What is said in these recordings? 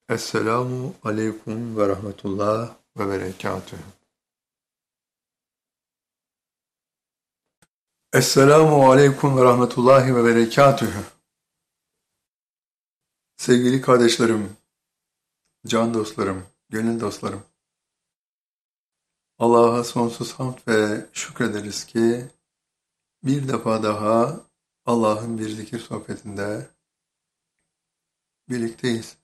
Esselamu aleyküm ve rahmetullah ve berekatühü. Esselamu aleyküm ve rahmetullahi ve berekatühü. Sevgili kardeşlerim, can dostlarım, gönül dostlarım. Allah'a sonsuz hamd ve şükrederiz ki bir defa daha Allah'ın bir zikir sohbetinde birlikteyiz.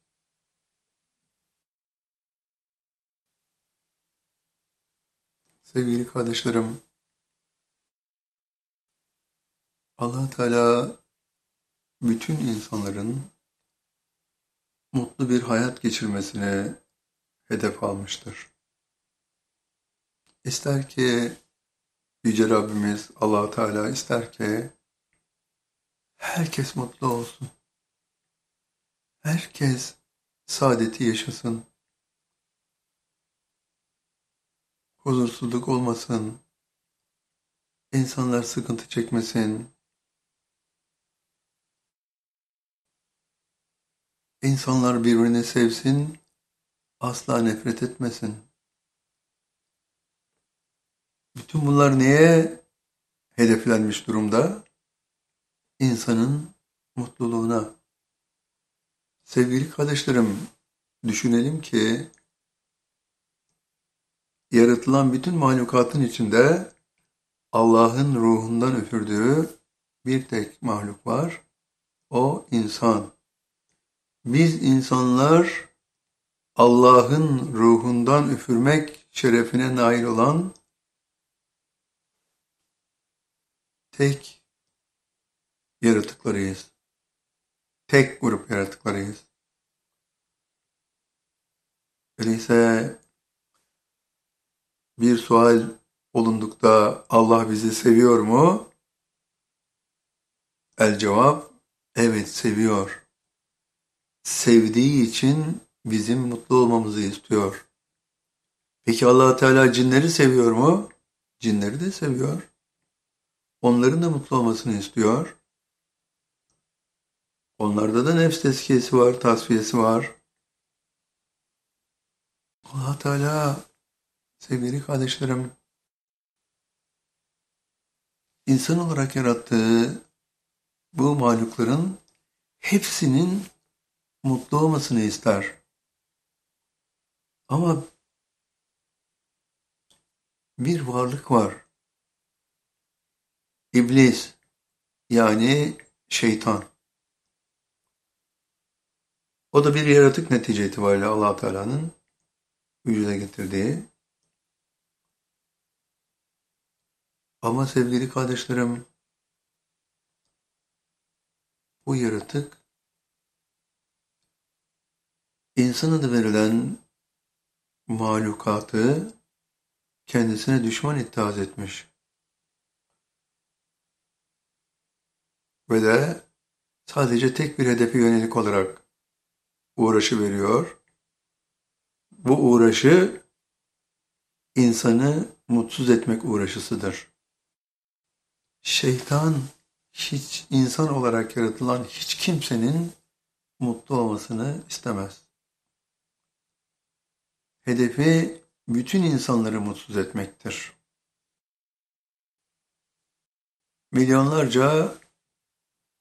Sevgili kardeşlerim, Allah Teala bütün insanların mutlu bir hayat geçirmesini hedef almıştır. İster ki Yüce Rabbimiz Allah Teala ister ki herkes mutlu olsun. Herkes saadeti yaşasın. Huzursuzluk olmasın. İnsanlar sıkıntı çekmesin. İnsanlar birbirini sevsin. Asla nefret etmesin. Bütün bunlar neye hedeflenmiş durumda? İnsanın mutluluğuna. Sevgili kardeşlerim, düşünelim ki yaratılan bütün mahlukatın içinde Allah'ın ruhundan üfürdüğü bir tek mahluk var. O insan. Biz insanlar Allah'ın ruhundan üfürmek şerefine nail olan tek yaratıklarıyız. Tek grup yaratıklarıyız. Öyleyse bir sual olundukta Allah bizi seviyor mu? El cevap, evet seviyor. Sevdiği için bizim mutlu olmamızı istiyor. Peki Allah Teala cinleri seviyor mu? Cinleri de seviyor. Onların da mutlu olmasını istiyor. Onlarda da nefs tezkiyesi var, tasfiyesi var. Allah Teala, sevgili kardeşlerim, insan olarak yarattığı bu mahlukların hepsinin mutlu olmasını ister. Ama bir varlık var. İblis, yani şeytan. O da bir yaratık netice itibariyle Allah Teala'nın vücuda getirdiği. Ama sevgili kardeşlerim, bu yaratık insan adı verilen mahlukatı kendisine düşman ittihaz etmiş. Ve de sadece tek bir hedefe yönelik olarak uğraşı veriyor. Bu uğraşı insanı mutsuz etmek uğraşısıdır. Şeytan hiç insan olarak yaratılan hiç kimsenin mutlu olmasını istemez. Hedefi bütün insanları mutsuz etmektir. Milyonlarca